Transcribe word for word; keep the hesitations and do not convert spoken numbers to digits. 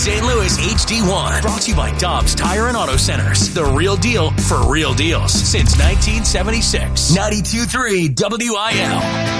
Saint Louis H D one. Brought to you by Dobbs Tire and Auto Centers. The real deal for real deals since nineteen seventy-six. ninety-two point three W I L.